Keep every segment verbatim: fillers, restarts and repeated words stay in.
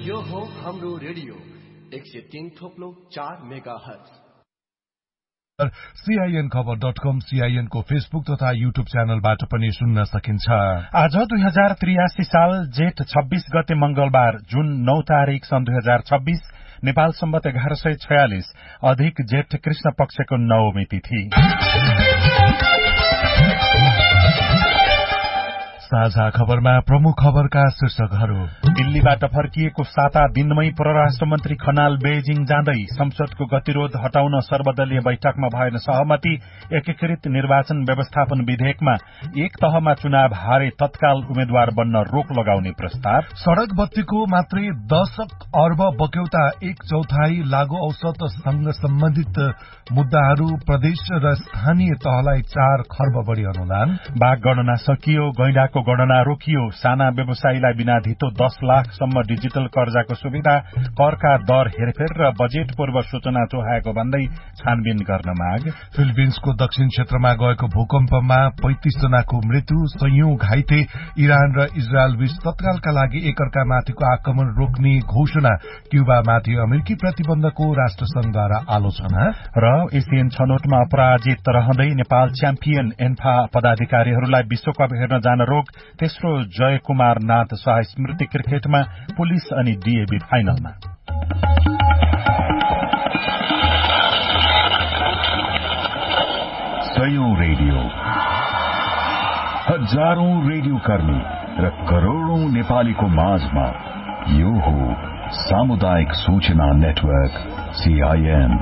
यो हो हाम्रो रेडियो एक सय तीन थोप्लो चार मेगा हर्ज। सीआईएन खबर डट कम सीआईएन को फेसबुक तथा युट्युब च्यानलबाट पनि सुन्न सकिन्छ। आज दुई हजार त्रियासी साल जेठ छब्बीस गते मंगलबार जुन नौ तारिक सन् दुई हजार छब्बीस नेपाल सम्बत एघार सय छयालिस अधिक जेठ कृष्ण पक्षको नवमी तिथि। साझा खबरमा प्रमुख खबरका शीर्षकहरू। दिल्लीबाट फर्किएको साता दिनमै परराष्ट्र मन्त्री खनाल बेजिङ जाँदै संसदको गतिरोध हटाउन सर्वदलीय बैठकमा भएन सहमति। एकीकृत निर्वाचन व्यवस्थापन विधेयकमा एक तहमा चुनाव हारे तत्काल उम्मेद्वार बन्न रोक लगाउने प्रस्ताव। सड़क बत्तीको मात्रै दश अर्ब बक्यौता एक चौथाई लागू औसतसँग सम्बन्धित मुद्दाहरू प्रदेश र स्थानीय तहलाई चार खर्ब बढ़ी अनुदान। बाघ गणना सकियो, गैंडाको गणना रोकियो, साना व्यवसायीलाई बिना धितो दस लाखसम्म डिजिटल कर्जाको सुविधा, करका दर हेरफेर र बजेट पूर्व सूचना चोहाएको भन्दै छानबिन गर्न माग। फिलिपिन्सको दक्षिण क्षेत्रमा गएको भूकम्पमा पैंतीस जनाको मृत्यु, सयौं घाइते। इरान र इजरायल बीच तत्कालका लागि एकअर्कामाथिको आक्रमण रोक्ने घोषणा। क्युबामाथि अमेरिकी प्रतिबन्धको राष्ट्रसंघद्वारा आलोचना। र एसियन छनौटमा अपराजित रहँदै नेपाल च्याम्पियन एन्फा पदाधिकारीहरूलाई विश्वकप हेर्न जान रोक। तेस्रो जय कुमार नाथ शाह स्मृति क्रिकेटमा पुलिस अनि डीएबी फाइनलमा। सयौं रेडियो, हजारौं रेडियो कर्मी र करोड़ौं नेपालीको माझमा यो हो सामुदायिक सूचना नेटवर्क सीआईएन।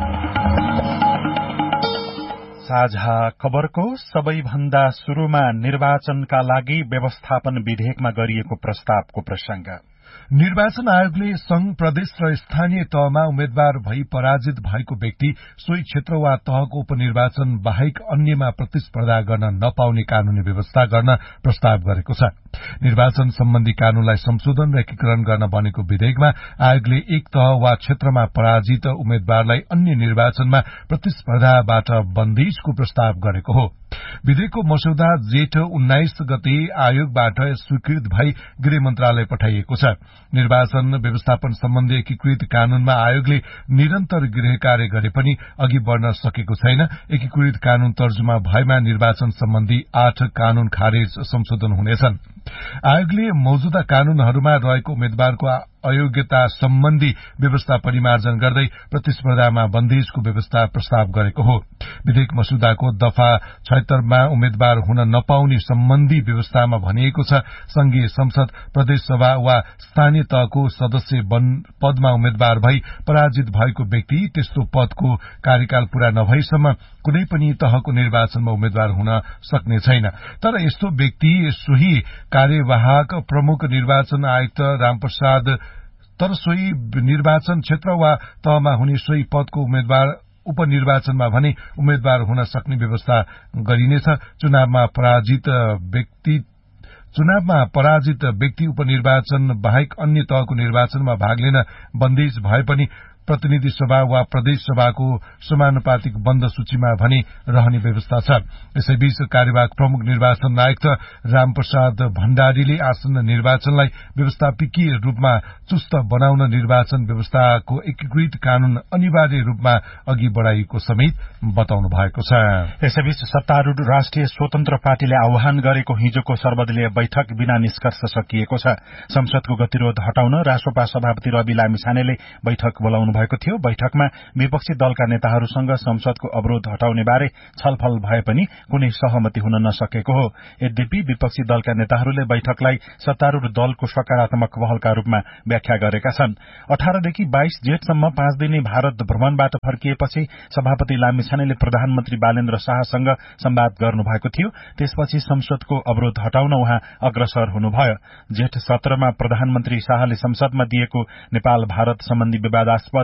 साझा खबरको सबैभन्दा शुरूमा निर्वाचनका लागि व्यवस्थापन विधेयकमा गरिएको प्रस्तावको प्रसंग। निर्वाचन आयोगले संघ, प्रदेश र स्थानीय तहमा उम्मेद्वार भई पराजित भएको व्यक्ति सोही क्षेत्र वा तहको उपनिर्वाचन बाहेक अन्यमा प्रतिस्पर्धा गर्न नपाउने कानूनी व्यवस्था गर्न प्रस्ताव गरेको छ। निर्वाचन सम्बन्धी कानूनलाई संशोधन र एकीकरण गर्न बनेको विधेयकमा आयोगले एक तह वा क्षेत्रमा पराजित उम्मेद्वारलाई अन्य निर्वाचनमा प्रतिस्पर्धाबाट बन्दिजको प्रस्ताव गरेको हो। विधेयकको मस्यौदा जेठ उन्नाइस गते आयोगबाट स्वीकृत भई गृह मन्त्रालय पठाइएको छ। निर्वाचन व्यवस्थापन सम्बन्धी एकीकृत कानूनमा आयोगले निरन्तर गृह कार्य गरे पनि अघि बढ़न सकेको छैन। एकीकृत कानून तर्जुमा भएमा निर्वाचन सम्बन्धी आठ कानून खारेज संशोधन हुनेछन्। आयोगले मौजूदा कानूनहरूमा रहेको उम्मेद्वारको अयोग्यता सम्बन्धी व्यवस्था परिमार्जन गर्दै प्रतिस्पर्धामा बन्देजको व्यवस्था प्रस्ताव गरेको हो। विधेयक मसुदाको दफा छयत्तरमा उम्मेद्वार हुन नपाउने सम्बन्धी व्यवस्थामा भनिएको छ, संघीय संसद, प्रदेश सभा वा स्थानीय तहको सदस्य पदमा उम्मेद्वार भई पराजित भएको व्यक्ति त्यस्तो पदको कार्यकाल पूरा नभएसम्म कुनै पनि तहको निर्वाचनमा उम्मेद्वार हुन सक्ने छैन। तर यस्तो व्यक्ति सोही कार्यवाहक प्रमुख निर्वाचन आयुक्त रामप्रसाद तर सोही निर्वाचन क्षेत्र वा तहमा हुने सोही पदको उम्मेद्वार उपनिर्वाचनमा भने उम्मेद्वार हुन सक्ने व्यवस्था गरिनेछ। चुनावमा पराजित व्यक्ति चुनावमा पराजित व्यक्ति उपनिर्वाचन बाहेक अन्य तहको निर्वाचनमा भाग लिन बन्देज भए पनि प्रतिनिधि सभा वा प्रदेश सभाको समानुपातिक बन्द सूचीमा भने रहने व्यवस्था छ। यसैबीच कार्यवाहक प्रमुख निर्वाचन आयुक्त रामप्रसाद भण्डारीले आसन्न निर्वाचनलाई व्यवस्थापिकीय रूपमा चुस्त बनाउन निर्वाचन व्यवस्थाको एकीकृत कानून अनिवार्य रूपमा अघि बढ़ाइएको समेत बताउनु भएको छ। यसैबीच सत्तारूढ़ राष्ट्रिय स्वतन्त्र पार्टीले आह्वान गरेको हिजोको सर्वदलीय बैठक बिना निष्कर्ष सकिएको छ। संसदको गतिरोध हटाउन रासोपा सभापति रवि लामिछानेले बैठक बोलाउनु भएको थियो। बैठकमा विपक्षी दलका नेताहरूसँग संसदको अवरोध हटाउने बारे छलफल भए पनि कुनै सहमति हुन नसकेको हो। यद्यपि विपक्षी दलका नेताहरूले बैठकलाई सत्तारूढ़ दलको सकारात्मक पहलका रूपमा व्याख्या गरेका छन्। अठारदेखि बाइस जेठसम्म पाँच दिने भारत भ्रमणबाट फर्किएपछि सभापति लामिछानेले प्रधानमन्त्री बालेन्द्र शाहसँग संवाद गर्नुभएको थियो। त्यसपछि संसदको अवरोध हटाउन उहाँ अग्रसर हुनुभयो। जेठ सत्रमा प्रधानमन्त्री शाहले संसदमा दिएको नेपाल भारत सम्बन्धी विवादास्पद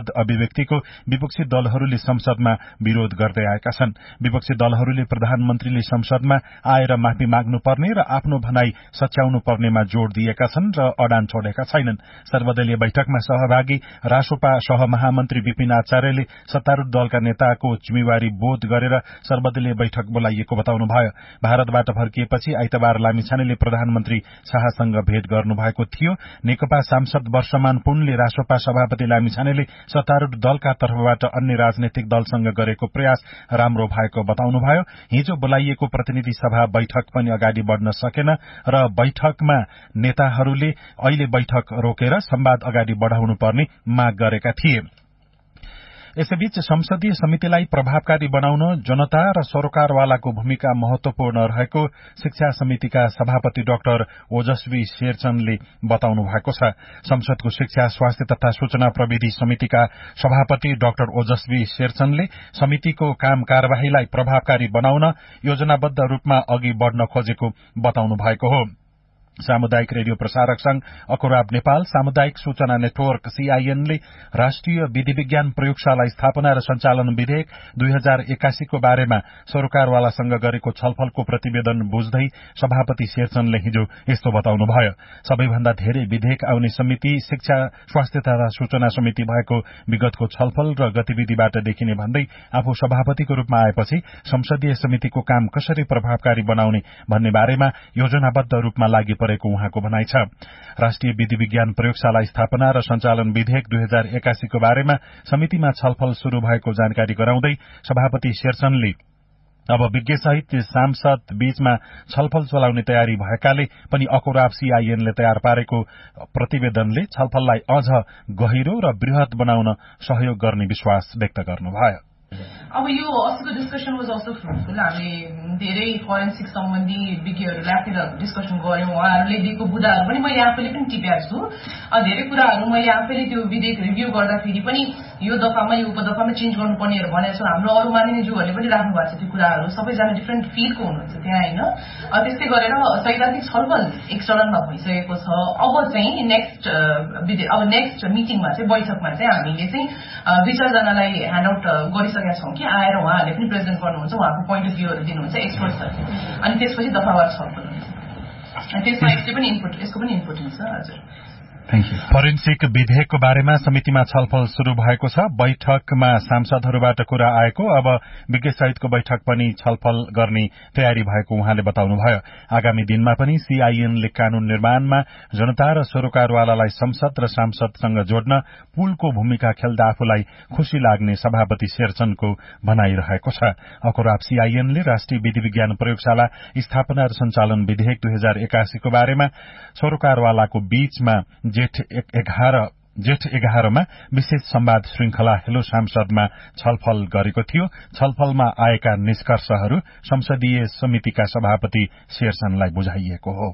विवाद अभिव्यक्तिको विपक्षी दलहरूले संसदमा विरोध गर्दै आएका छन्। विपक्षी दलहरूले प्रधानमन्त्रीले संसदमा आएर माफी माग्नुपर्ने र आफ्नो भनाई सच्याउनु पर्नेमा जोड़ दिएका छन् र अडान छोडेका छैनन्। सर्वदलीय बैठकमा सहभागी रासोपा सहमहामन्त्री विपिन आचार्यले सत्तारूढ़ दलका नेताको जिम्मेवारी बोध गरेर सर्वदलीय बैठक बोलाइएको बताउनुभयो। भारतबाट फर्किएपछि आइतबार लामिछानेले प्रधानमन्त्री शाहसँग भेट गर्नुभएको थियो। नेकपा सांसद वर्षमान पुनले रासोपा सभापति लामिछानेले सत्तारूढ़ दलका तर्फबाट अन्य राजनैतिक दलसँग गरेको प्रयास राम्रो भएको बताउनुभयो। हिजो बोलाइएको प्रतिनिधि सभा बैठक पनि अगाडि बढ़न सकेन र बैठकमा नेताहरूले अहिले बैठक रोकेर संवाद अगाडि बढ़ाउनु पर्ने माग गरेका थिए। यसैबीच संसदीय समितिलाई प्रभावकारी बनाउन जनता र सरोकारवालाको भूमिका महत्वपूर्ण रहेको शिक्षा समितिका सभापति डाक्टर ओजस्वी शेरचनले बताउनु भएको छ। संसदको शिक्षा, स्वास्थ्य तथा सूचना प्रविधि समितिका सभापति डाक्टर ओजस्वी शेरचनले समितिको काम कार्यवाहीलाई प्रभावकारी बनाउन योजनाबद्ध रूपमा अघि बढ़न खोजेको बताउनु भएको हो। सामुदायिक रेडियो प्रसारक संघ अकुराब नेपाल, सामुदायिक सूचना नेटवर्क सीआईएन ले राष्ट्रिय विधि विज्ञान प्रयोगशाला स्थापना र सञ्चालन विधेयक दुई हजार एक्कासी को बारेमा सरोकारवालासँग गरेको छलफलको प्रतिवेदन बुझ्दै सभापति शेरचनले हिजो यस्तो बताउनुभयो। सबैभन्दा धेरै विधेयक आउने समिति शिक्षा, स्वास्थ्य तथा सूचना समिति भएको विगतको छलफल र गतिविधिबाट देखिने भन्दै आफू सभापतिको रूपमा आएपछि संसदीय समितिको काम कसरी प्रभावकारी बनाउने भन्ने बारेमा योजनाबद्ध रूपमा लागि परेको उहाँको भनाइ छ। राष्ट्रिय विधि विज्ञान प्रयोगशाला स्थापना र सञ्चालन विधेयक दुई हजार एक्कासी को बारेमा समितिमा छलफल शुरू भएको जानकारी गराउँदै सभापति शेरचनले अब विज्ञसहित सांसद बीचमा छलफल चलाउने तयारी भएकाले पनि अकुराब सीआईएनले तयार पारेको प्रतिवेदनले छलफललाई अझ गहिरो र वृहत बनाउन सहयोग गर्ने विश्वास व्यक्त गर्नुभयो। अब यो अस्तिको डिस्कसन वाज अल्सो फ्रुटफुल। हामी धेरै फोरेन्सिक सम्बन्धी विज्ञहरूलाई आफैले डिस्कसन गर्यौं। उहाँहरूले दिएको बुदाहरू पनि मैले आफैले पनि टिपेको छु। धेरै कुराहरू मैले आफैले त्यो विधेयक रिभ्यू गर्दाखेरि पनि यो दफामा यो उपदफामा चेन्ज गर्नुपर्नेहरू भनेको छु। हाम्रो अरू मानिनीज्यूहरूले पनि राख्नु भएको छ त्यो कुराहरू। सबैजना डिफ्रेन्ट फिल्डको हुनुहुन्छ त्यहाँ होइन। त्यस्तै गरेर सैद्धान्तिक छलफल एक चरणमा भइसकेको छ। अब चाहिँ नेक्स्ट अब नेक्स्ट मिटिङमा चाहिँ बैठकमा चाहिँ हामीले चाहिँ दुई चारजनालाई ह्यान्डआउट गरिसकेका छौं कि आएर उहाँहरूले पनि प्रेजेन्ट गर्नुहुन्छ, उहाँको पोइन्ट अफ भ्यूहरू दिनुहुन्छ एक्सपर्ट्सहरूले। अनि त्यसपछि दफावार छलफल हुन्छ। त्यसमा यसले पनि इनपुट यसको पनि इनपुट हुन्छ। हजुर, फोरेन्सिक विधेयकको बारेमा समितिमा छलफल शुरू भएको छ। बैठकमा सांसदहरूबाट कुरा आएको, अब विज्ञ सहितको बैठक पनि छलफल गर्ने तयारी भएको उहाँले बताउनुभयो। आगामी दिनमा पनि सीआईएनले कानून निर्माणमा जनता र सरोकारवालालाई संसद र सांसदसँग जोड्न पुलको भूमिका खेल्दा आफूलाई खुशी लाग्ने सभापति शेरचनको भनाइरहेको छ। अकुराब सीआईएनले राष्ट्रिय विधि विज्ञान प्रयोगशाला स्थापना र सञ्चालन विधेयक दुई हजार एक्कासी को बारेमा सरोकारवालाको बीचमा जेठ एघार जेठ एघारमा विशेष संवाद श्रृंखला हेलो सांसदमा छलफल गरेको थियो। छलफलमा आएका निष्कर्षहरू संसदीय समितिका सभापति शेरचनलाई बुझाइएको हो।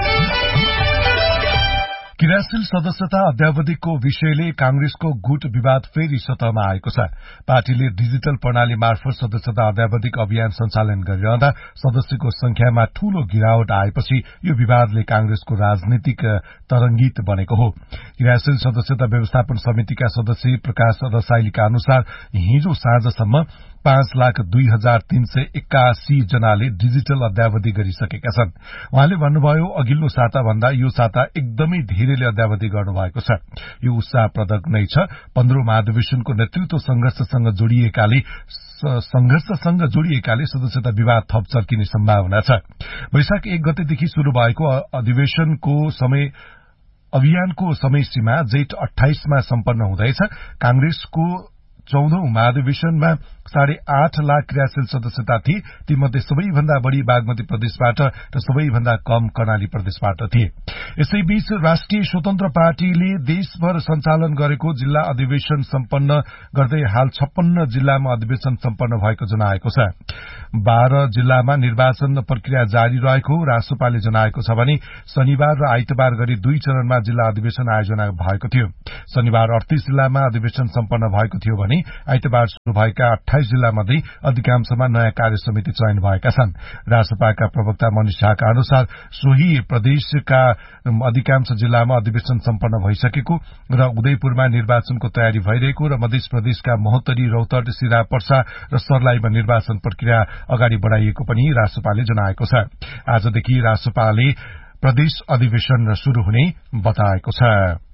क्रियाशील सदस्यता अध्यावधिको विषयले कांग्रेसको गुट विवाद फेरि सतहमा आएको छ। पार्टीले डिजिटल प्रणाली मार्फत सदस्यता अध्यावधिक अभियान सञ्चालन गरिरहँदा सदस्यको संख्यामा ठूलो गिरावट आएपछि यो विवादले कांग्रेसको राजनीतिक तरंगित बनेको हो। क्रियाशील सदस्यता व्यवस्थापन समितिका सदस्य प्रकाश रसाइलीका अनुसार हिजो साँझसम्म पाँच लाख दुई हजार तीन सय एक्कासी जनाले डिजिटल अध्यावधि गरिसकेका छन्। उहाँले भन्नुभयो, अघिल्लो साता भन्दा यो साता एकदमै धेरैले अध्यावधि गर्नुभएको छ। यो उत्साहप्रदक नै छ। पन्ध्रौं महाधिवेशनको नेतृत्व संघर्षसँग जोडिएकाले संघर्षसँग जोडिएकाले सदस्यता विवाद थप चर्किने सम्भावना छ। वैशाख एक गतेदेखि शुरू भएको अधिवेशनको समय अभियानको समय सीमा जेठ अठाइसमा सम्पन्न हुँदैछ। कांग्रेसको चौधौं महाधिवेशनमा साढे आठ लाख क्रियाशील सदस्यता थिए। तीमध्ये सबैभन्दा बढ़ी बागमती प्रदेशबाट र सबैभन्दा कम कर्णाली प्रदेशबाट थिए। यसैबीच राष्ट्रिय स्वतन्त्र पार्टीले देशभर सञ्चालन गरेको जिल्ला अधिवेशन सम्पन्न गर्दै हाल छप्पन्न जिल्लामा अधिवेशन सम्पन्न भएको जनाएको छ। बाह्र जिल्लामा निर्वाचन प्रक्रिया जारी रहेको रासोपाले जनाएको छ भने शनिबार र आइतबार गरी दुई चरणमा जिल्ला अधिवेशन आयोजना भएको थियो। शनिबार अडतीस जिल्लामा अधिवेशन सम्पन्न भएको थियो भने आइतबार शुरू भएका अठाइस जिल्लामध्ये अधिकांशमा नयाँ कार्य समिति चयन भएका छन्। रासपाका प्रवक्ता मनिष झाका अनुसार सोही प्रदेशका अधिकांश जिल्लामा अधिवेशन सम्पन्न भइसकेको र उदयपुरमा निर्वाचनको तयारी भइरहेको र मध्य प्रदेशका महोत्तरी, रौतहट, सिरा, पर्सा र सर्लाहीमा निर्वाचन प्रक्रिया अगाडि बढ़ाइएको पनि रासपाले जनाएको छ। आजदेखि रासपाले प्रदेश अधिवेशन शुरू हुने बताएको छ।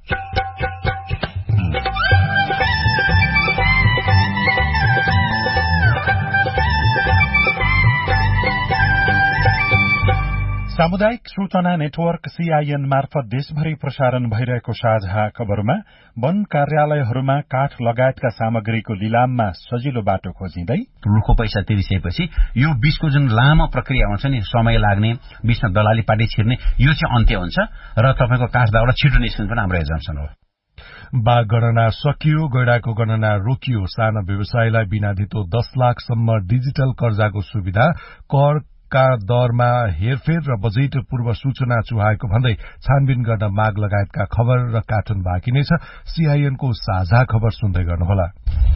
सामुदायिक सूचना नेटवर्क सीआईएन मार्फत देशभरि प्रसारण भइरहेको साझा खबरमा वन कार्यालयहरूमा काठ लगायतका सामग्रीको लिलाममा सजिलो बाटो खोजिँदै रुखो पैसा तिरिसकेपछि यो बीचको जुन लामो प्रक्रिया हुन्छ नि, समय लाग्ने, बीचमा दलाली पार्टी छिर्ने, यो चाहिँ अन्त्य हुन्छ र तपाईँको काठ दाउरा छिटो निस्किनु पनि हाम्रो एजम्सन हो। बाघ गणना सकियो, गैंडाको गणना रोकियो, साना व्यवसायीलाई बिना धितो दस लाखसम्म डिजिटल कर्जाको सुविधा, कर का दरमा हेरफेर र बजेट पूर्व सूचना चुहाएको भन्दै छानबिन गर्न माग लगायतका खबर र कार्टुन बाँकी नै छ। सीआईएनको साझा खबर सुन्दै गर्नुहोला।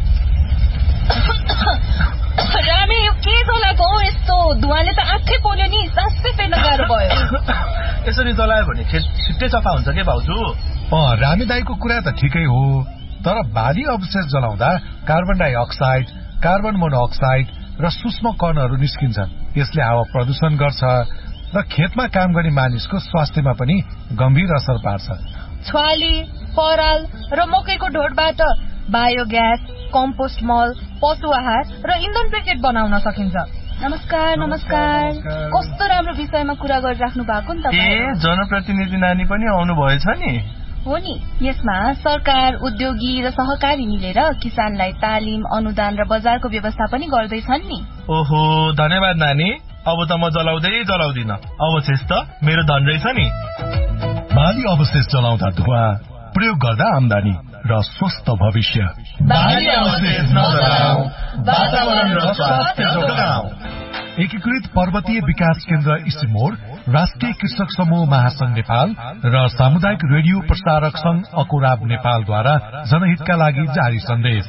रामे यो के जलाएको हो? यस्तो धुवाले त आँखै पोल्यो नि, सासै फेर्न गाह्रो भयो। यसरी जलायो भने छिट्टै सफा हुन्छ के भाउजू? अँ, रामे दाईको कुरा त ठिकै हो, तर बाली अवशेष जलाउँदा कार्बन डाइअक्साइड, कार्बन मोनोअक्साइड र सूक्ष्म कणहरू निस्किन्छन्। यसले हावा प्रदूषण गर्छ र खेतमा काम गर्ने मानिसको स्वास्थ्यमा पनि गम्भीर असर पार्छ। छ्वाली, पराल र मकैको ढोडबाट बायोग्यास, कम्पोस्ट मल, पशु आहार र इन्धन ब्रिकेट बनाउन सकिन्छ। नमस्कार नमस्कार कस्तो राम्रो विषयमा कुरा गरिराख्नु भएको नि तपाईँ। ए जनप्रतिनिधि नानी पनि आउनु भएछ नि? हो नि, यसमा सरकार, उद्योगी र सहकारी मिलेर किसानलाई तालिम, अनुदान र बजारको व्यवस्था पनि गर्दैछन् नि। ओहो, धन्यवाद नानी। अब त म जलाउँदै जलाउँदिन, अवशेष त मेरो धन रहेछ नि। बाली अवशेष जलाउँदा धुवा, प्रयोग गर्दा आमदानी र स्वस्थ भविष्य। बाली अवशेष नजलाऊ, वातावरण र स्वास्थ्य जोगाऊ। एकीकृत पर्वतीय विकास केन्द्र इस्टिमोर, राष्ट्रिय कृषक समूह महासंघ नेपाल र सामुदायिक रेडियो प्रसारक संघ अकोराब नेपालद्वारा जनहितका लागि जारी सन्देश।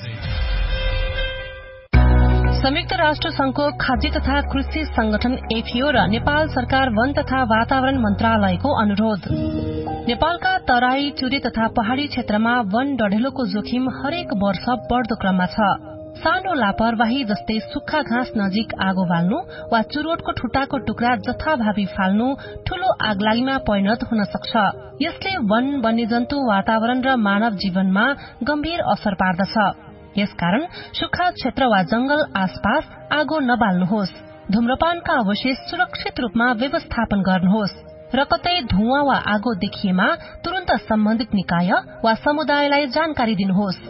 संयुक्त राष्ट्र संघको खाद्य तथा कृषि संगठन एफिओ र नेपाल सरकार वन तथा वातावरण मन्त्रालयको अनुरोध। नेपालका तराई, चुरे तथा पहाड़ी क्षेत्रमा वन डढेलोको जोखिम हरेक वर्ष बढ़दो क्रममा छ। सानो लापरवाही जस्तै सुक्खा घाँस नजिक आगो बाल्नु वा चुरोटको ठुटाको टुक्रा जथाभावी फाल्नु ठूलो आगलागीमा परिणत हुन सक्छ। यसले वन, वन्यजन्तु, वातावरण र मानव जीवनमा गम्भीर असर पार्दछ। यसकारण सुक्खा क्षेत्र वा जंगल आसपास आगो नबाल्नुहोस्। धूम्रपानका अवशेष सुरक्षित रूपमा व्यवस्थापन गर्नुहोस् र कतै धुवाँ वा आगो देखिएमा तुरन्त सम्बन्धित निकाय वा समुदायलाई जानकारी दिनुहोस्।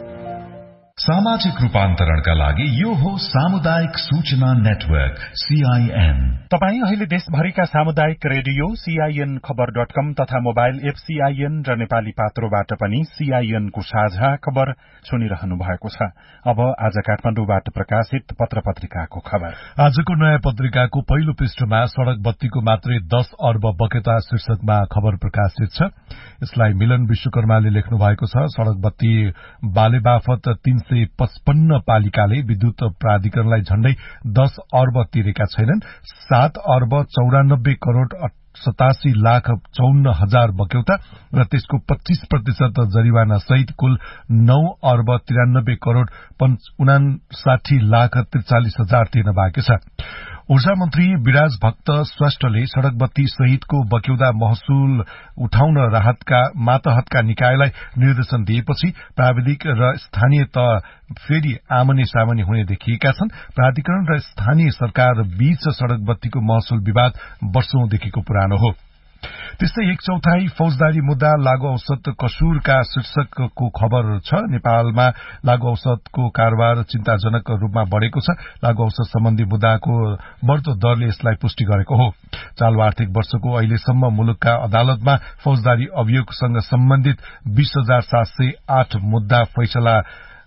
सामाजिक रूपान्तरणका लागि यो हो सामुदायिक सूचना नेटवर्क सीआईएन। तपाई अहिले देशभरिका सामुदायिक रेडियो सीआईएन खबर डट कम तथा मोबाइल एप सीआईएन र नेपाली पात्रोबाट पनि सीआईएन को साझा खबर सुनिरहनु भएको छ। अब आज काठमाडौँबाट प्रकाशित पत्र पत्रिकाको खबर। आजको नयाँ पत्रिकाको पहिलो पृष्ठमा सड़क बत्तीको मात्रै दस अर्ब बकेता शीर्षकमा खबर प्रकाशित छ। यसलाई मिलन विश्वकर्माले लेख्नु भएको छ। सड़क बत्ती बालेबाफत तीन सय पचपन्न पालिकाले विद्युत प्राधिकरणलाई झण्डै दस अर्ब तिरेका छैनन्। सात अर्ब चौरानब्बे करोड़ सतासी लाख चौन्न हजार बक्यौता र त्यसको पच्चीस प्रतिशत जरिवाना सहित कुल नौ अर्ब तिरानब्बे करोड़ उनासाठी लाख त्रिचालिस हजार तिर्न बाँकी छ। ऊर्जा मन्त्री विराज भक्त श्रेष्ठले सड़क बत्ती सहितको बक्यौदा महसुल उठाउन राहतका मातहतका निकायलाई निर्देशन दिएपछि प्राविधिक र स्थानीय तह फेरि आमने सामने हुने देखिएका छन्। प्राधिकरण र स्थानीय सरकार बीच सड़क बत्तीको महसुल विवाद वर्षौंदेखिको पुरानो हो। त्यस्तै एक चौथाई फौजदारी मुद्दा लागू औषध कसुरका शीर्षकको खबर छ। नेपालमा लागू औषधको कारोबार चिन्ताजनक रूपमा बढ़ेको छ। लागू औषध सम्बन्धी मुद्दाको बढ़दो दरले यसलाई पुष्टि गरेको हो। चालू आर्थिक वर्षको अहिलेसम्म मुलुकका अदालतमा फौजदारी अभियोगसँग सम्बन्धित बीस हजार सात सय आठ मुद्दा फैसला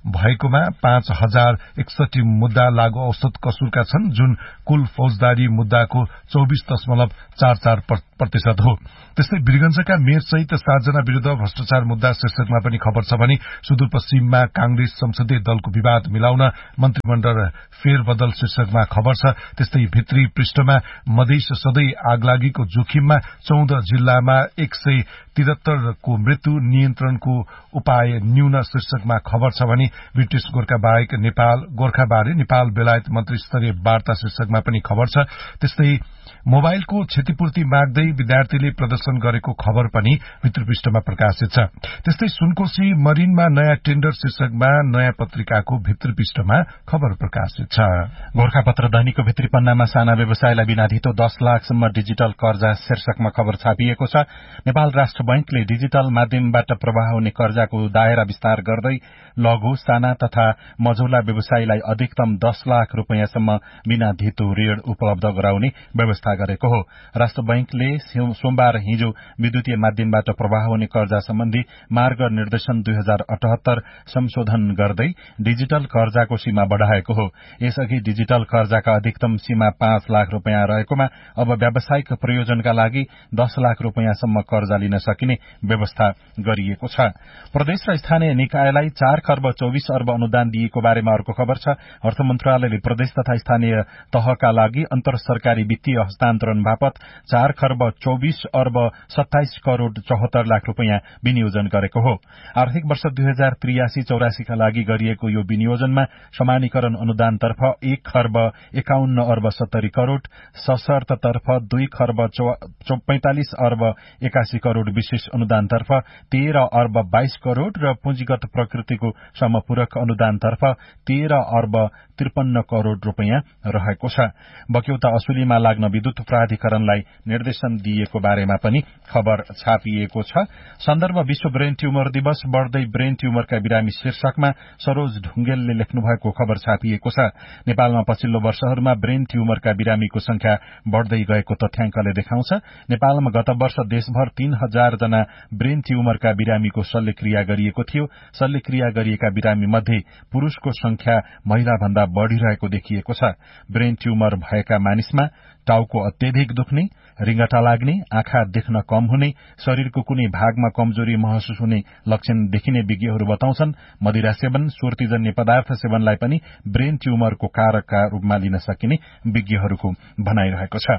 भएकोमा पाँच हजार एकसठी मुद्दा लागू औसत कसुरका छन्, जुन कुल फौजदारी मुद्दाको चौबिस दशमलव चार चार प्रतिशत हो। त्यस्तै वीरगंजका मेयर सहित सातजना विरूद्ध भ्रष्टाचार मुद्दा शीर्षकमा पनि खबर छ भने सुदूरपश्चिममा कांग्रेस संसदीय दलको विवाद मिलाउन मन्त्रीमण्डल फेरबदल शीर्षकमा खबर छ। त्यस्तै भित्री पृष्ठमा मधेस सधैँ आगलागीको जोखिममा चौध जिल्लामा एक सय तिहत्तरको मृत्यु नियन्त्रणको उपाय न्यून शीर्षकमा खबर छ भने ब्रिटिश गोर्खा बाहेक नेपाल गोर्खाबारे नेपाल बेलायत मन्त्री स्तरीय वार्ता शीर्षकमा पनि खबर छ। त्यस्तै मोबाइलको क्षतिपूर्ति माग्दै विद्यार्थीले प्रदर्शन गरेको खबर पनि भित्री पृष्ठमा प्रकाशित छ। त्यस्तै सुनकोशी मरिनमा नयाँ टेन्डर शीर्षकमा नयाँ पत्रिकाको भित्री पृष्ठमा खबर प्रकाशित छ। गोर्खापत्र दैनिकको भित्री पन्नामा साना व्यवसायलाई बिना धितो दस लाखसम्म डिजिटल कर्जा शीर्षकमा खबर छापिएको छ। नेपाल राष्ट्र बैंकले डिजिटल माध्यमबाट प्रवाह हुने कर्जाको दायरा विस्तार गर्दै लघु साना तथा मझौला व्यवसायीलाई अधिकतम दस लाख रूपियाँसम्म बिना धितो ऋण उपलब्ध गराउने व्यवस्था गरेको हो। राष्ट्र बैंकले सोमबार हिजो विद्युतीय माध्यमबाट प्रवाह हुने कर्जा सम्बन्धी मार्ग निर्देशन दुई हजार अठहत्तर संशोधन गर्दै डिजिटल कर्जाको सीमा बढ़ाएको हो। यसअघि डिजिटल कर्जाका अधिकतम सीमा पाँच लाख रूपियाँ रहेकोमा अब व्यावसायिक प्रयोजनका लागि दस लाख रूपियाँसम्म कर्जा लिन सकिने व्यवस्था गरिएको छ। प्रदेश र स्थानीय निकायलाई चार खर्ब चौविस अर्ब अनुदान दिएको बारेमा अर्को खबर छ। अर्थ मन्त्रालयले प्रदेश तथा स्थानीय तहका लागि अन्तर सरकारी वित्तीय हस्तान्तरण बापत चार खर्ब चौविस अर्ब सत्ताइस करोड़ चौहत्तर लाख रूपियाँ विनियोजन गरेको हो। आर्थिक वर्ष दुई हजार त्रियासी चौरासीका लागि गरिएको यो विनियोजनमा समानीकरण अनुदानतर्फ एक खर्ब एकाउन्न अर्ब सत्तरी करोड़, सशर्ततर्फ दुई खर्ब पैंतालिस अर्ब एकासी करोड़, विशेष अनुदानतर्फ तेह्र अर्ब बाइस करोड़ र पुँजीगत प्रकृतिको समपूरक अनुदानतर्फ तेह्र अर्ब त्रिपन्न करोड़ रूपियाँ रहेको छ। बक्यौता असुलीमा लाग्न विद्युत प्राधिकरणलाई निर्देशन दिएको बारेमा पनि खबर छापिएको छ। सन्दर्भ विश्व ब्रेन ट्युमर दिवस, बढ़दै ब्रेन ट्युमरका बिरामी शीर्षकमा सरोज ढुंगेलले लेख्नु भएको खबर छापिएको छ। नेपालमा पछिल्लो वर्षहरूमा ब्रेन ट्युमरका बिरामीको संख्या बढ़दै गएको तथ्याङ्कले देखाउँछ। नेपालमा गत वर्ष देशभर तीन हजार जना ब्रेन ट्युमरका बिरामीको शल्यक्रिया गरिएको थियो। शल्यक्रिया गरिएका बिरामी मध्ये पुरूषको संख्या महिला भन्दा बढ़िरहेको देखिएको छ। ब्रेन ट्युमर भएका मानिसमा टाउको अत्यधिक दुख्ने, रिंगटा लाग्ने, आँखा देख्न कम हुने, शरीरको कुनै भागमा कमजोरी महसुस हुने लक्षण देखिने विज्ञहरू बताउँछन्। मदिरा सेवन, सुर्तीजन्य पदार्थ सेवनलाई पनि ब्रेन ट्युमरको कारकका रूपमा लिन सकिने विज्ञहरूको भनाइरहेको छ।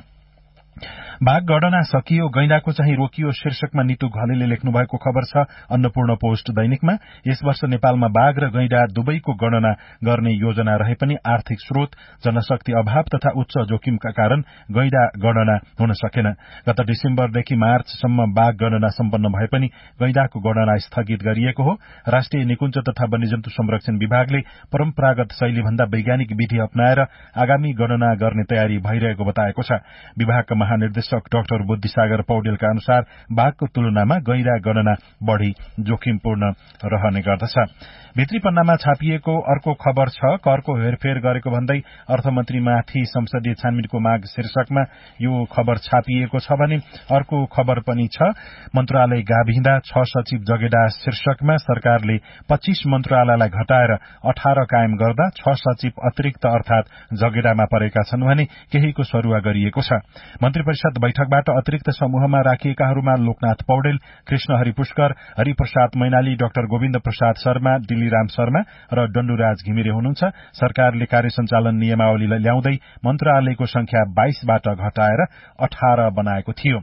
बाघ गणना सकियो, गैंडाको चाहिँ रोकियो शीर्षकमा नितु घलेले लेख्नु भएको खबर छ अन्नपूर्ण पोस्ट दैनिकमा। यस वर्ष नेपालमा बाघ र गैंडा दुवैको गणना गर्ने योजना रहे पनि आर्थिक स्रोत, जनशक्ति अभाव तथा उच्च जोखिमका कारण गैंडा गणना हुन सकेन। गत डिसेम्बरदेखि मार्चसम्म बाघ गणना सम्पन्न भए पनि गैंडाको गणना स्थगित गरिएको हो। राष्ट्रिय निकुञ्ज तथा वन्यजन्तु संरक्षण विभागले परम्परागत शैलीभन्दा वैज्ञानिक विधि अपनाएर आगामी गणना गर्ने तयारी भइरहेको बताएको छ। विभागका महानिर्देशक डाक्टर बुद्धिसागर पौडेलका अनुसार बाघको तुलनामा गैंडा गणना बढ़ी जोखिमपूर्ण रहने गर्दछ। भित्री पन्नामा छापिएको अर्को खबर छ करको हेरफेर गरेको भन्दै अर्थमन्त्रीमाथि संसदीय छानबिनको माग शीर्षकमा यो खबर छापिएको छ भने अर्को खबर पनि छ मन्त्रालय गाभिँदा छ सचिव जगेडा शीर्षकमा सरकारले पच्चीस मन्त्रालयलाई घटाएर अठार कायम गर्दा छ सचिव अतिरिक्त अर्थात जगेडामा परेका छन् भने केहीको सरुवा गरिएको छ। मन्त्री परिषद बैठकबाट अतिरिक्त समूहमा राखिएकाहरूमा लोकनाथ पौडेल, कृष्णहरि पुष्कर, हरिप्रसाद मैनाली, डाक्टर गोविन्द प्रसाद शर्मा, राम शर्मा र डण्डुराज घिमिरे हुनुहुन्छ। सरकारले कार्य सञ्चालन नियमावली ल्याउँदै मन्त्रालयको संख्या बाइसबाट घटाएर अठार बनाएको थियो।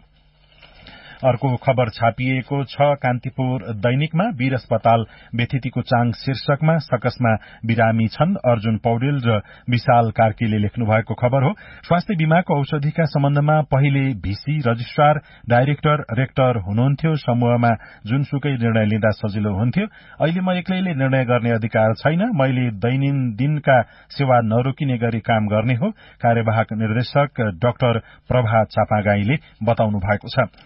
अर्को खबर छापिएको छ कान्तिपुर दैनिकमा वीर अस्पताल बेथितिको चाङ शीर्षकमा सकसमा बिरामी छन् अर्जुन पौडेल र विशाल कार्कीले लेख्नु भएको खबर हो। स्वास्थ्य बीमाको औषधिका सम्बन्धमा पहिले भीसी, रजिस्ट्रार, डाइरेक्टर, रेक्टर हुनुहुन्थ्यो। समूहमा जुनसुकै निर्णय लिँदा सजिलो हुन्थ्यो। अहिले म एक्लैले निर्णय गर्ने अधिकार छैन। मैले दैनन्दिनका सेवा नरोकिने गरी काम गर्ने हो, कार्यवाहक निर्देशक डाक्टर प्रभा चापागाईले बताउनु भएको छ। दिल्लीबाट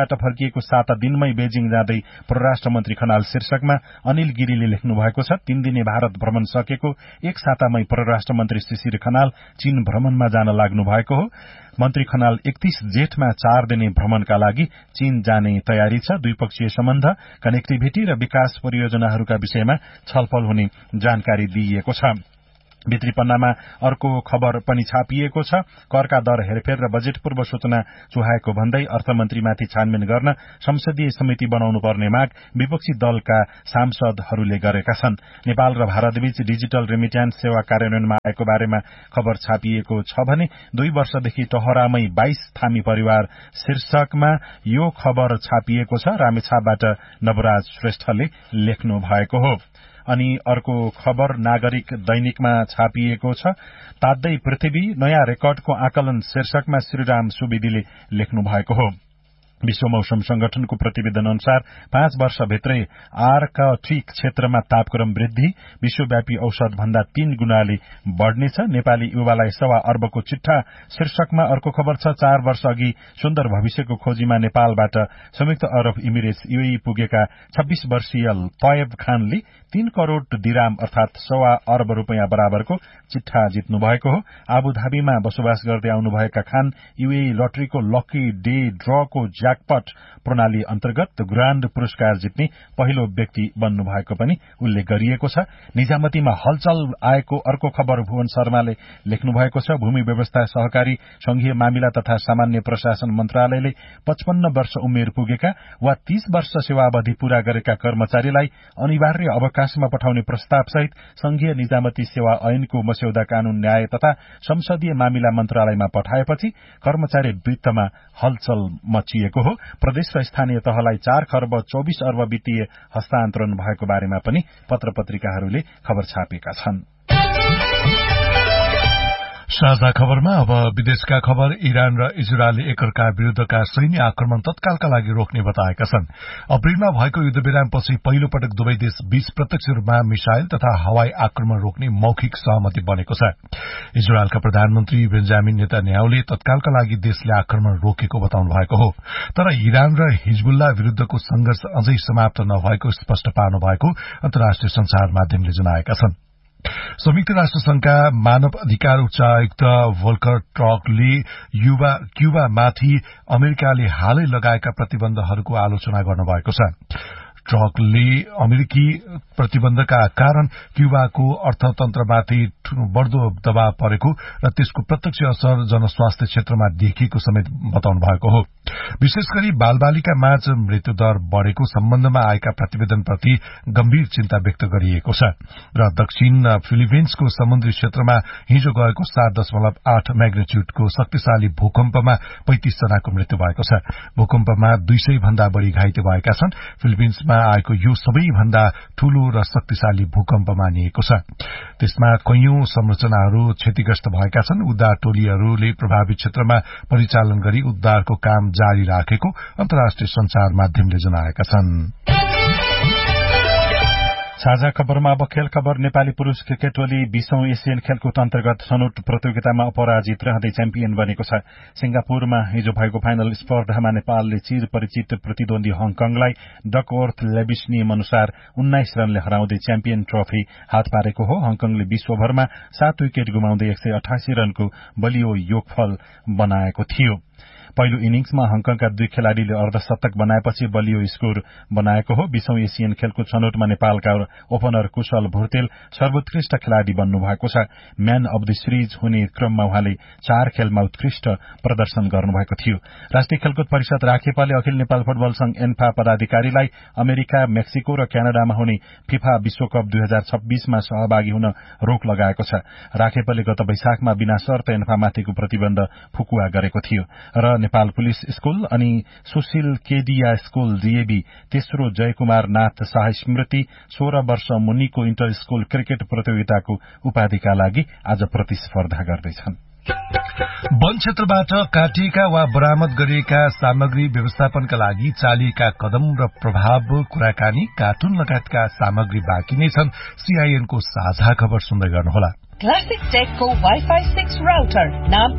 नेपालबाट फर्किएको साता दिनमै बेजिङ जाँदै परराष्ट्र मन्त्री खनाल शीर्षकमा अनिल गिरीले लेख्नु भएको छ। तीन दिने भारत भ्रमण सकेको एक सातामै परराष्ट्र मन्त्री शिशिर खनाल चीन भ्रमणमा जान लाग्नु भएको हो। मन्त्री खनाल एकतीस जेठमा चार दिने भ्रमणका लागि चीन जाने तयारी छ। द्विपक्षीय सम्बन्ध, कनेक्टिभिटी र विकास परियोजनाहरूका विषयमा छलफल हुने जानकारी दिइएको छ। भित्री पन्नामा अर्को खबर पनि छापिएको छ। करका दर हेरफेर र बजेट पूर्व सूचना चुहाएको भन्दै अर्थमन्त्रीमाथि छानबिन गर्न संसदीय समिति बनाउनु पर्ने माग विपक्षी दलका सांसदहरूले गरेका छन्। नेपाल र भारतबीच डिजिटल रेमिट्यान्स सेवा कार्यान्वयनमा आएको बारेमा खबर छापिएको छ भने दुई वर्षदेखि टहरामै बाइस थामी परिवार शीर्षकमा यो खबर छापिएको छ। रामेछापबाट नवराज श्रेष्ठले लेख्नु भएको हो। अनि अर्को खबर नागरिक दैनिकमा छापिएको छ। तात्दै पृथ्वी नयाँ रेकर्डको आकलन शीर्षकमा श्रीराम सुवेदीले लेख्नु भएको हो। विश्व मौसम संगठनको प्रतिवेदन अनुसार पाँच वर्षभित्रै आर्कटिक क्षेत्रमा तापक्रम वृद्धि विश्वव्यापी औसत भन्दा तीन गुणाले बढ़नेछ। नेपाली युवालाई सवा अर्बको चिट्ठा शीर्षकमा अर्को खबर छ। चार वर्ष अघि सुन्दर भविष्यको खोजीमा नेपालबाट संयुक्त अरब इमिरेट्स यूएई पुगेका छब्बीस वर्षीय तयब खानले तीन करोड़ दिराम अर्थात सवा अर्ब रूपियाँ बराबरको चिट्ठा जित्नु भएको हो। आबुधाबीमा बसोबास गर्दै आउनुभएका खान यूएई लटरीको लकी डे ड्रको ज्याकपट प्रणाली अन्तर्गत ग्राण्ड पुरस्कार जित्ने पहिलो व्यक्ति बन्नु भएको पनि उल्लेख गरिएको छ। निजामतीमा हलचल आएको अर्को खबर भुवन शर्माले लेख्नु भएको छ। भूमि व्यवस्था सहकारी संघीय मामिला तथा सामान्य प्रशासन मन्त्रालयले पचपन्न वर्ष उमेर पुगेका वा तीस वर्ष सेवावधि पूरा गरेका कर्मचारीलाई अनिवार्य अवकाशमा पठाउने प्रस्ताव सहित संघीय निजामती सेवा ऐनको मस्यौदा कानून न्याय तथा संसदीय मामिला मन्त्रालयमा पठाएपछि कर्मचारी वृत्तमा हलचल मचिएको हो। प्रदेश र स्थानीय तहलाई चार खर्ब चौबिस अर्ब वित्तीय हस्तान्तरण भएको बारेमा पनि पत्र पत्रिकाहरूले खबर छापेका छन्। साझा खबरमा अब विदेशका खबर। इरान र इजरायलले एकअर्का विरूद्धका सैन्य आक्रमण तत्कालका लागि रोक्ने बताएका छन्। अप्रेलमा भएको युद्धविरामपछि पहिलो पटक दुवै देश बीच प्रत्यक्ष रूपमा मिसाइल तथा हवाई आक्रमण रोक्ने मौखिक सहमति बनेको छ। इजरायलका प्रधानमन्त्री बेन्जामिन नेतान्याहुले तत्कालका लागि देशले आक्रमण रोकेको बताउनु भएको हो। तर इरान र हिजबुल्ला विरूद्धको संघर्ष अझै समाप्त नभएको स्पष्ट पार्नु भएको अन्तर्राष्ट्रिय संचार माध्यमले जनाएका छन्। संयुक्त राष्ट्र संघका मानव अधिकार उच्चायुक्त भोल्कर टर्कले युवा क्युबामाथि अमेरिकाले हालै लगाएका प्रतिबन्धहरूको आलोचना गर्नुभएको छ। ट्रकले अमेरिकी प्रतिबन्धका कारण क्युबाको अर्थतन्त्रमाथि बढ़दो दबाव परेको र त्यसको प्रत्यक्ष असर जनस्वास्थ्य क्षेत्रमा देखिएको समेत बताउनु भएको हो। विशेष गरी बालबालिका माझ मृत्युदर बढ़ेको सम्बन्धमा आएका प्रतिवेदनप्रति गम्भीर चिन्ता व्यक्त गरिएको छ र दक्षिण फिलिपिन्सको समुद्री क्षेत्रमा हिजो गएको सात दशमलव आठ म्याग्निच्युडको शक्तिशाली भूकम्पमा पैंतिस जनाको मृत्यु भएको छ। भूकम्पमा दुई सय भन्दा बढ़ी घाइते भएका छन्। फिलिपिन्समा आएको यो सबैभन्दा ठूलो र शक्तिशाली भूकम्प मानिएको छ। त्यसमा कैयौं संरचनाहरू क्षतिग्रस्त भएका छन्। उद्धार टोलीहरूले प्रभावित क्षेत्रमा परिचालन गरी उद्धारको काम जारी राखेको अन्तर्राष्ट्रिय संचार माध्यमले जनाएका छन्। साझा खबरमा अब खेल खबर। नेपाली पुरूष क्रिकेट टोली बीसौं एसियन खेलकुद अन्तर्गत छनौट प्रतियोगितामा अपराजित रहँदै च्याम्पियन बनेको छ। सिंगापुरमा हिजो भएको फाइनल स्पर्धामा नेपालले चिर परिचित प्रतिद्वन्दी हङकङलाई डकवर्थ लेबिस नियम अनुसार उन्नाइस रनले हराउँदै च्याम्पियन ट्रफी हात पारेको हो। हङकङले बीस ओभरमा सात विकेट गुमाउँदै एक सय अठासी रनको बलियो योगफल बनाएको थियो। पहिलो इनिंग्समा हङकङका दुई खेलाड़ीले अर्धशतक बनाएपछि बलियो स्कोर बनाएको हो। बीसौं एसियन खेलकुद छनौटमा नेपालका ओपनर कुशल भुर्तेल सर्वोत्कृष्ट खेलाड़ी बन्नु भएको छ। म्यान अफ द सिरिज हुने क्रममा उहाँले चार खेलमा उत्कृष्ट प्रदर्शन गर्नुभएको थियो। राष्ट्रिय खेलकुद परिषद राखेपाले अखिल नेपाल फुटबल संघ एन्फा पदाधिकारीलाई अमेरिका, मेक्सिको र क्यानाडामा हुने फिफा विश्वकप दुई हजार छब्बीसमा सहभागी हुन रोक लगाएको छ। राखेपाले गत वैशाखमा बिना शर्त एन्फामाथिको प्रतिबन्ध फुकुवा गरेको थियो र नेपाल पुलिस स्कूल अनि सुशील केडिया स्कूल डीएबी तेस्रो जयकुमार नाथ शाह स्मृति सोह्र वर्ष मुनिको इन्टर स्कूल क्रिकेट प्रतियोगिताको उपाधिका लागि आज प्रतिस्पर्धा गर्दैछन्। वन क्षेत्रबाट काटिएका वा बरामद गरिएका सामग्री व्यवस्थापनका लागि चालिएका कदम र प्रभाव कुराकानी कार्टुन लगायतका सामग्री बाँकी नै छन्। सीआईएनको साझा खबर सुन्दै गर्नुहोला। क्लासिक टेकको वाइफाई सिक्स राउटर नाम एक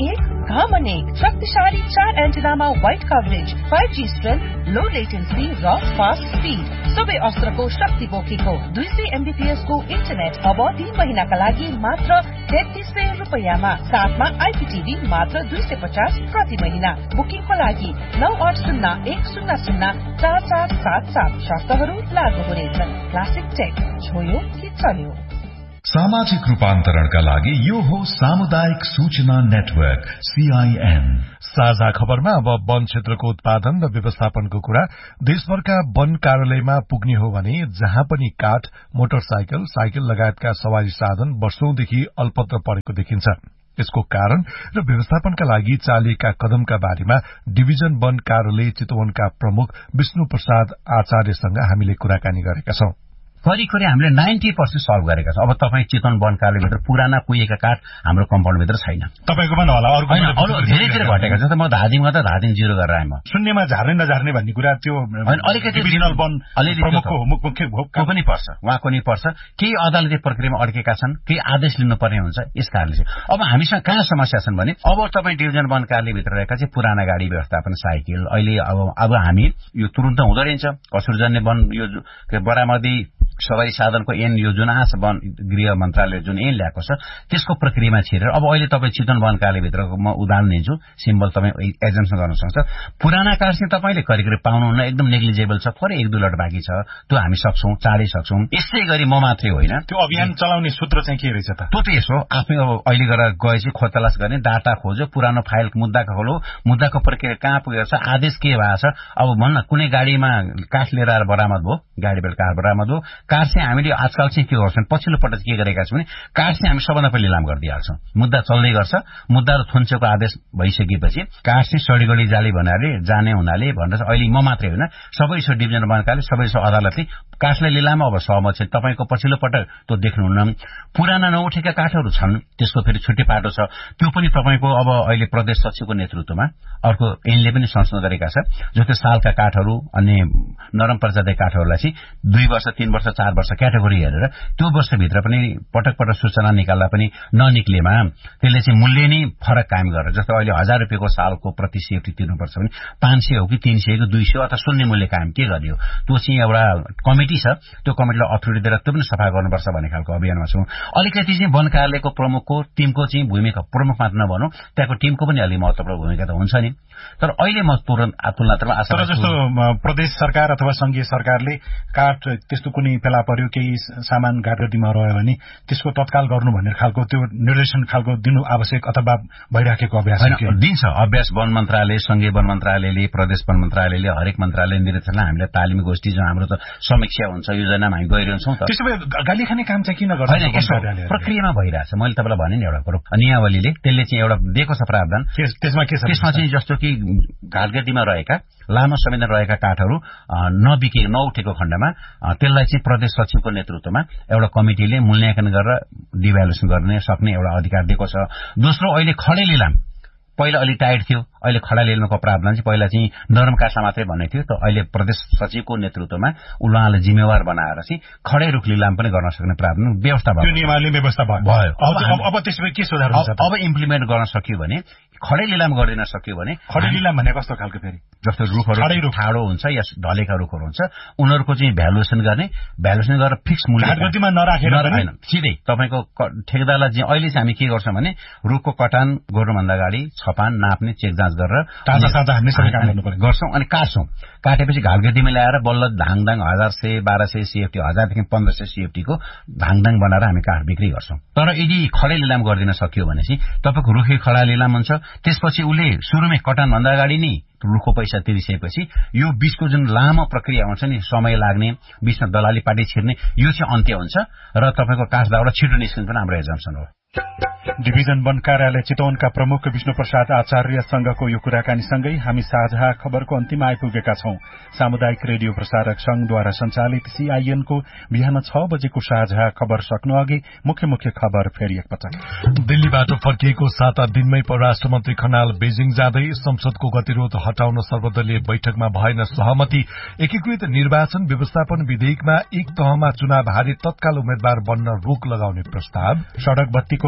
घाम अनेक शक्तिशाली चार एन्टिनामा wide coverage, five G strength, लो लेटेन्सी र फास्ट स्पीड, सबै अस्त्रको शक्ति बोकेको दुई सय एमबीपीएस को इन्टरनेट अब तीन महिनाका लागि मात्र तेत्तीस सय रूपियाँमा, साथमा आइपीटीभी मात्र दुई सय पचास प्रति महिना। बुकिङको लागि नौ आठ शून्य एक शून्य शून्य चार चार सात सात। शर्तहरू लागू हुनेछन्। क्लासिक टेक, छोयो कि चल्यो। सामाजिक रूपान्तरणका लागि यो हो सामुदायिक सूचना नेटवर्क सीआईएन। साझा खबरमा अब वन क्षेत्रको उत्पादन र व्यवस्थापनको कुरा। देशभरका वन कार्यालयमा पुग्ने हो भने जहाँ पनि काठ, मोटरसाइकल, साइकल लगायतका सवारी साधन वर्षौंदेखि अल्पत्र परेको देखिन्छ। यसको कारण र व्यवस्थापनका लागि चालिएका कदमका बारेमा डिभिजन वन कार्यालय चितवनका प्रमुख विष्णु प्रसाद आचार्यसँग हामीले कुराकानी गरेका छौं। करिब हामीले नाइन्टी पर्सेन्ट सल्भ गरेका छौं। अब तपाईँ चितवन वन कार्यालयभित्र पुराना कुहिएका काठ हाम्रो कम्पाउन्डभित्र छैन। तपाईँको पनि होला, अरू धेरैतिर घटेका छ। म धादिङमा त धादिङ जिरो गरेर आएँ। म शून्यमा झार्ने नझार्ने भन्ने कुरा त्यो अलिकति डिभिजनल वन प्रमुखको मुख्य भोगको पनि पर्छ, उहाँको नि पर्छ। केही अदालती प्रक्रियामा अड्केका छन्, केही आदेश लिनुपर्ने हुन्छ। यस कारणले चाहिँ अब हामीसँग कहाँ समस्या छन् भने अब तपाईँ डिभिजन वन कार्यालयभित्र रहेका चाहिँ पुराना गाडी व्यवस्थापन, साइकल, अहिले अब अब हामी यो तुरुन्त हुँदो रहेछ कसुरजन्य वन यो बरामदी सवारी साधनको ऐन यो जुन आछ वन गृह मन्त्रालयले जुन ऐन ल्याएको छ त्यसको प्रक्रियामा छिरेर अब अहिले तपाईँ चितवन वन कार्यालयभित्रको म उदाहरण दिन्छु, सिम्बल तपाईँ एजम्सन गर्न सक्छ। पुराना काठ चाहिँ तपाईँले करिब करिब पाउनुहुन्न, एकदम नेग्लिजेबल छ, थोरै एक दुई लट बाँकी छ, त्यो हामी सक्छौं, चाँडै सक्छौं। यसै गरी म मात्रै होइन, त्यो अभियान चलाउने सूत्र चाहिँ के रहेछ त? त्यो त यसो आफै अब अहिले गएर गएपछि खोजतलास गर्ने, डाटा खोज्यो, पुरानो फाइल मुद्दाको खोलो, मुद्दाको प्रक्रिया कहाँ पुगेको छ, आदेश के भएको छ। अब भन्न कुनै गाडीमा काठ लिएर आएर बरामद भयो, गाडीबाट काठ बरामद भयो, काठ चाहिँ हामीले आजकल चाहिँ के गर्छौँ, पछिल्लो पटक के गरेका छौँ भने काठ चाहिँ हामी सबभन्दा पहिला लिलाम गरिदिइहाल्छौँ। मुद्दा चल्दै गर्छ, मुद्दा र थुन्चेको आदेश भइसकेपछि काठ चाहिँ सडीगडी जाली बनाएर जाने हुनाले भनेर अहिले म मात्रै होइन सबै सो डिभिजन वनकाले सबै सो अदालतले काठलाई लिलाममा अब सहमत छ। तपाईँको पछिल्लो पटक त्यो देख्नुहुन्न। पुराना नउठेका काठहरू छन्, त्यसको फेरि छुट्टै पाटो छ, त्यो पनि तपाईँको अब अहिले प्रदेश सचिवको नेतृत्वमा अर्को ऐनले पनि संशोधन गरेका छ। जस्तै सालका काठहरू अनि नरम प्रजातिका काठहरूलाई चाहिँ दुई वर्ष तीन वर्ष चार वर्ष क्याटेगोरी हेरेर त्यो वर्षभित्र पनि पटक पटक सूचना निकाल्दा पनि ननिक्लेमा त्यसले चाहिँ मूल्य नै फरक कायम गरेर, जस्तो अहिले हजार रुपियाँको सालको प्रति सेफ्टी तिर्नुपर्छ भने पाँच सय हो कि तीन सय कि दुई सय अथवा शून्य मूल्य कायम के गरियो, त्यो चाहिँ एउटा कमिटी छ, त्यो कमिटीलाई अथोरिटी दिएर त्यो पनि सफा गर्नुपर्छ भन्ने खालको अभियानमा छौँ। अलिकति चाहिँ वन कार्यालयको प्रमुखको टिमको चाहिँ भूमिका, प्रमुख मात्र नभनौँ, त्यहाँको टिमको पनि अलिक महत्त्वपूर्ण भूमिका त हुन्छ नि। तर अहिले म तुरन्त तुलनात्मक आशा तर जस्तो प्रदेश सरकार अथवा संघीय सरकारले काठ त्यस्तो कुनै फेला पर्यो, केही सामान घाटगतिमा रह्यो भने त्यसको तत्काल गर्नु भन्ने खालको त्यो निर्देशन खालको दिनु आवश्यक अथवा भइराखेको अभ्यास दिन्छ। अभ्यास वन मन्त्रालय, संघीय वन मन्त्रालयले, प्रदेश वन मन्त्रालयले, हरेक मन्त्रालय निर्देशनलाई हामीले तालिम गोष्ठी जो हाम्रो त समीक्षा हुन्छ योजनामा हामी गइरहन्छौँ। त त्यसो भए गाली खाने काम चाहिँ किन गर्दैन? प्रक्रियामा भइरहेछ। मैले तपाईँलाई भने नि एउटा कुरो, नियावलीले त्यसले चाहिँ एउटा दिएको छ प्रावधान। त्यसमा के छ? त्यसमा चाहिँ जस्तो कि घाटगतिमा रहेका लामो समयमा रहेका काठहरू नबिके नउठेको खण्डमा त्यसलाई चाहिँ प्रदेश सचिवको नेतृत्वमा एउटा कमिटीले मूल्याङ्कन गरेर डिभ्यालुएसन गर्ने सक्ने एउटा अधिकार दिएको छ। दोस्रो, अहिले खडे लिलाम पहिला अलि टाइट थियो, अहिले खडा लिलामको प्रावधान चाहिँ पहिला चाहिँ नरम काठमा मात्रै भन्ने थियो, त अहिले प्रदेश सचिवको नेतृत्वमा उहाँले जिम्मेवार बनाएर चाहिँ खडे रुख लिलाम पनि गर्न सक्ने प्रावधान व्यवस्था भयो, नियमावली व्यवस्था भयो। अब त्यसमा के सुधार हुन्छ? अब इम्प्लिमेन्ट गर्न सक्यो भने, खडे लिलाम गरिदिन सक्यो भने, खडे लिलाम भने कस्तो खालको फेरि जस्तो रुखहरू ठाडो हुन्छ या ढलेका रुखहरू हुन्छ उनीहरूको चाहिँ भ्यालुएसन गर्ने, भ्यालुएसन गरेर फिक्स मूल्य घाटगतिमा नराखेर होइन, सिधै तपाईँको ठेकेदारलाई चाहिँ अहिले चाहिँ हामी के गर्छौँ भने रुखको कटान गर्नुभन्दा अगाडि छपान नाप्ने चेक जाँच गरेर ताजा ताजा हामीले सबै काम गर्नु पर्छ गर्छौँ अनि काट्छौँ। काटेपछि घाटगतिमा ल्याएर बल्ल धाङदाङ हजार सय बाह्र सय सिएफटी हजारदेखि पन्ध्र सय सिएफटीको धाङदाङ बनाएर हामी काठ बिक्री गर्छौँ। तर यदि खडे लिलाम गरिदिन सक्यो भने चाहिँ तपाईँको रुखै खडा लिलाम हुन्छ। त्यसपछि उसले सुरुमै कटानभन्दा अगाडि नै रुखको पैसा तिरिसकेपछि यो बीचको जुन लामो प्रक्रिया हुन्छ नि, समय लाग्ने, बीचमा दलाली पार्टी छिर्ने, यो चाहिँ अन्त्य हुन्छ र तपाईँको काठ दाउरा छिटो निस्किनु पनि हाम्रो एजम्सन हो। डिभिजन वन कार्यालय चितवनका प्रमुख विष्णु प्रसाद आचार्यसँगको यो कुराकानीसँगै हामी साझा खबरको अन्तिममा आइपुगेका छौं। सामुदायिक रेडियो प्रसारक संघद्वारा सञ्चालित सीआईएनको बिहान छ बजेको साझा खबर सक्नु अघि मुख्य मुख्य खबर फेरि एकपटक। दिल्लीबाट फर्किएको साता दिनमै परराष्ट्र मन्त्री खनाल बेजिङ जाँदै संसदको गतिरोध हटाउन सर्वदलीय बैठकमा भएन सहमति। एकीकृत निर्वाचन व्यवस्थापन विधेयकमा एक तहमा चुनाव हारे तत्काल उम्मेद्वार बन्न रोक लगाउने प्रस्ताव। सड़क बत्तीको मात्रै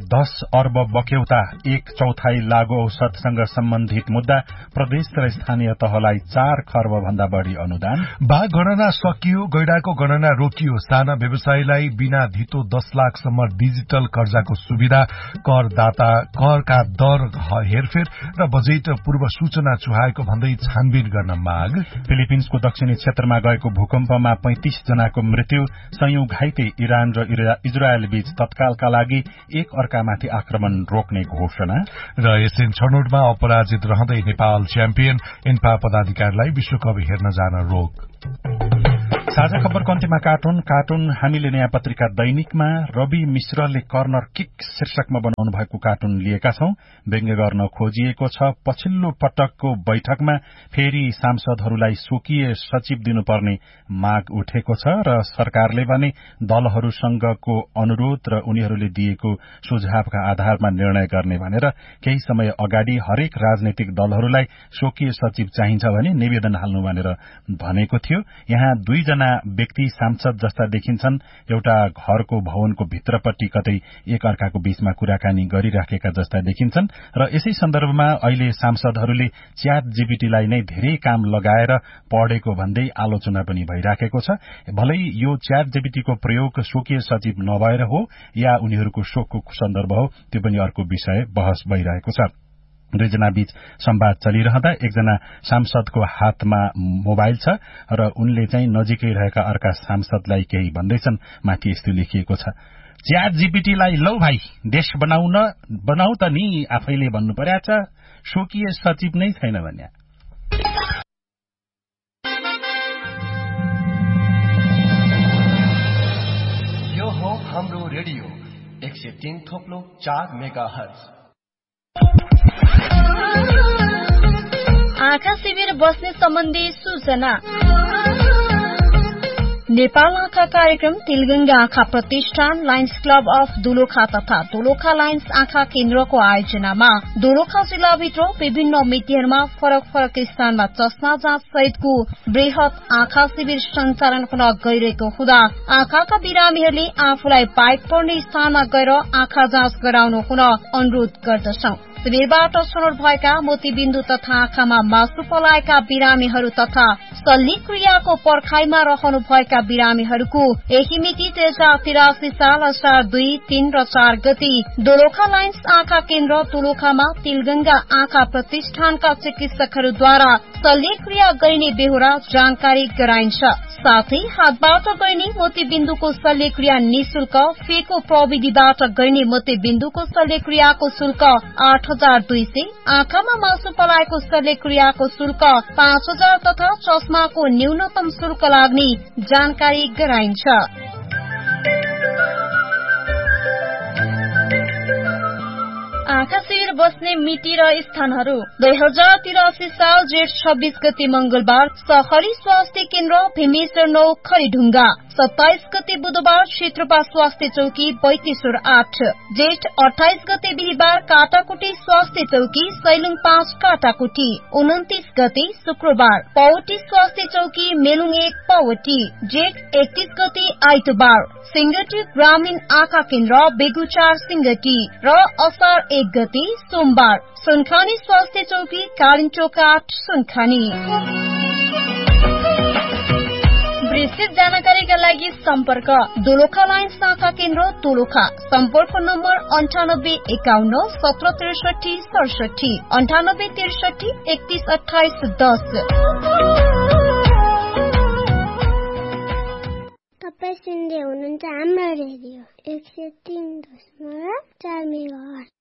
दस अर्ब बक्यौता एक चौथाई लागू औषधसँग सम्बन्धित मुद्दा प्रदेश र स्थानीय तहलाई चार खर्ब भन्दा बढ़ी अनुदान। बाघ गणना सकियो, गैंडाको गणना रोकियो, साना व्यवसायीलाई बिना धितो दस लाखसम्म डिजिटल कर्जाको सुविधा, करदाता करका दर हेरफेर र बजेट पूर्व सूचना चुहाएको भन्दै छानबिन गर्न माग। फिलिपिन्सको दक्षिणी क्षेत्रमा गएको भूकम्पमा पैंतिस जनाको मृत्यु, सयौं घाइते। इरान र इजरायल बीच तत्कालका लागि एक अर्कामाथि आक्रमण रोक्ने घोषणा। र एसियन छनौटमा अपराजित रहँदै नेपाल च्याम्पियन, इन्फा पदाधिकारीलाई विश्वकप हेर्न जान रोक। साझा खबरको अन्त्यमा कार्टुन कार्टुन हामीले नयाँ पत्रिका दैनिकमा रवि मिश्रले कर्नर किक शीर्षकमा बनाउनु भएको कार्टुन लिएका छौं। व्यङ्ग्य गर्न खोजिएको छ, पछिल्लो पटकको बैठकमा फेरि सांसदहरूलाई स्वकीय सचिव दिनुपर्ने माग उठेको छ र सरकारले भने दलहरूसँगको अनुरोध र उनीहरूले दिएको सुझावका आधारमा निर्णय गर्ने भनेर केही समय अगाडि हरेक राजनैतिक दलहरूलाई स्वकीय सचिव चाहिन्छ भने निवेदन हाल्नु भनेर भनेको थियो। यहाँ दुईजना व्यक्ति सांसद जस्ता देखिन्छन्, एउटा घरको भवनको भित्रपट्टि कतै एक अर्काको बीचमा कुराकानी गरिराखेका जस्ता देखिन्छन् र यसै सन्दर्भमा अहिले सांसदहरूले च्याट जीपीटीलाई नै धेरै काम लगाएर पढेको भन्दै आलोचना पनि भइराखेको छ। भलै यो च्याट जीपीटीको प्रयोग स्वकीय सचिव नभएर हो या उनीहरूको शोकको सन्दर्भ हो, त्यो पनि अर्को विषय बहस भइरहेको छ। दुईजना बीच संवाद चलिरहँदा एकजना सांसदको हातमा मोबाइल छ र उनले चाहिँ नजिकै रहेका अर्का सांसदलाई केही भन्दैछन्। माथि यस्तो लेखिएको छ, च्याट जीपीटीलाई लौ भाइ देश बनाउन बनाउ त नि आफैले भन्नु पर्या छ, स्वकीय सचिव नै छैन भन्या। यो हो हाम्रो रेडियो एक सय तीन थोप्लो चार मेगा हर्ज। आँखा शिविर बस्ने सम्बन्धी सूचना। नेपाल आँखा कार्यक्रम तिलगंगा आँखा प्रतिष्ठान, लायन्स क्लब अफ दोलखा तथा दोलखा लायन्स आँखा केन्द्रको आयोजनामा दोलखा जिल्लाभित्र विभिन्न मितिहरूमा फरक फरक स्थानमा चस्मा जाँच सहितको वृहत आँखा शिविर सञ्चालन हुन गइरहेको हुँदा आँखाका बिरामीहरूले आफूलाई बाइक पर्ने स्थानमा गएर आँखा जाँच गराउनु हुन अनुरोध गर्दछौं। शिविरबाट छनौट भएका मोतीबिन्दु तथा आँखामा मासु पलाएका बिरामीहरू तथा शल्यक्रियाको पर्खाइमा रहनु भएका बिरामीहरूको यही मिति दुई हजार तिरासी साल असार दुई तीन र चार गति दोलखा लायन्स आँखा केन्द्र दोलखामा तिलगंगा आँखा प्रतिष्ठानका चिकित्सकहरूद्वारा शल्यक्रिया गरिने बेहोरा जानकारी गराइन्छ। साथै हातबाट गरिने मोतीबिन्दुको शल्यक्रिया निशुल्क, फेको प्रविधिबाट गरिने मोतीबिन्दुको शल्यक्रियाको शुल्क आठ हजार दुई सय, आँखामा मासु पलाएको शल्यक्रियाको शुल्क पाँच हजार तथा चस्माको न्यूनतम शुल्क लाग्ने जानकारी गराइन्छ। आँखा शिविर बस्ने मिति र स्थानहरू दुई हजार तिरासी साल जेठ छब्बीस गते मंगलबार सहरी स्वास्थ्य केन्द्र भीमेश्वर नौ खरीढुङ्गा, सत्ताइस गते बुधबार क्षेत्रपा स्वास्थ्य चौकी बैतेश्वर आठ, जेठ अठाइस गते बिहिबार काटाकुटी स्वास्थ्य चौकी सैलुङ पाँच काटाकुटी, उन्तिस गते शुक्रबार पौटी स्वास्थ्य चौकी मेलुङ एक पौटी, जेठ एकतीस गते आइतबार सिंगटी ग्रामीण आँखा केन्द्र बेगुचार सिंगटी र असार एक गते सोमबार सुनखानी स्वास्थ्य चौकी कालिन्चोक आठ सुनखानी। विस्तृत जानकारीका लागि सम्पर्क दोलखा लायन्स आँखा केन्द्र दोलखा, सम्पर्क नम्बर अन्ठानब्बे एकाउन्न सत्र त्रिसठी सडसठी, अन्ठानब्बे त्रिसठी एकतीस अठाइस दस। तपाईँ सुन्दै हुनुहुन्छ हाम्रो रेडियो एक सय तीन दशमलव चार मेगाहर्ज।